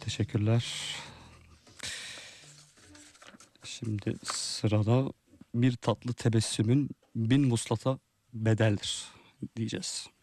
Teşekkürler. Şimdi sırada bir tatlı tebessümün bin vuslata bedeldir diyeceğiz.